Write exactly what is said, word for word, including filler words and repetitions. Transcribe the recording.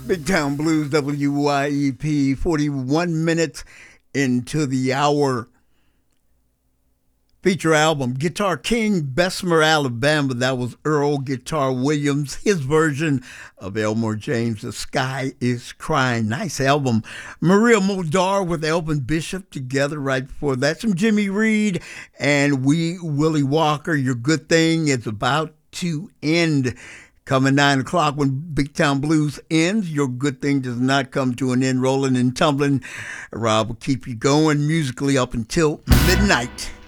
Big Town Blues, W Y E P, forty-one minutes into the hour. Feature album, Guitar King, Bessemer, Alabama. That was Earl Guitar Williams, his version of Elmore James, The Sky is Crying. Nice album. Maria Muldaur with Elvin Bishop together right before that. Some Jimmy Reed and Wee Willie Walker. Your Good Thing is about to end. Coming nine o'clock when Big Town Blues ends, your good thing does not come to an end. Rolling and tumbling. Rob will keep you going musically up until midnight.